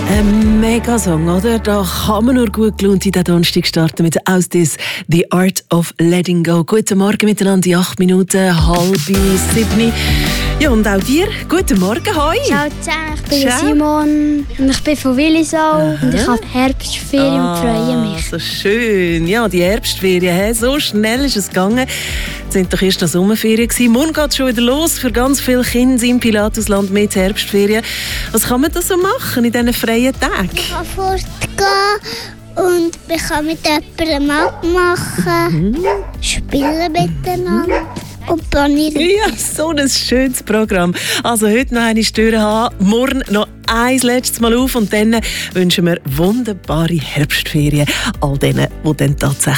Ein Megasong, oder? Da kann man nur gut gelaunt in den Donnerstag starten mit «Aus this, The Art of Letting Go». Guten Morgen miteinander, 8 Minuten, 6:30. Ja, und auch dir, guten Morgen, hoi! Ciao zusammen, ich bin Simon und ich bin von Willisau und ich habe Herbstferien und freue mich. So schön. Ja, die Herbstferien, so schnell ist es gegangen. Es sind doch erst noch Sommerferien gewesen. Morgen geht es schon wieder los für ganz viele Kinder im Pilatusland mit Herbstferien. Was kann man da so machen in diesen freien Tagen? Ich kann fortgehen und ich kann mit jemandem abmachen, spielen miteinander und planieren. Ja, so ein schönes Programm. Also heute noch eine Störe haben, morgen noch ein letztes Mal auf und dann wünschen wir wunderbare Herbstferien all denen, die dann tatsächlich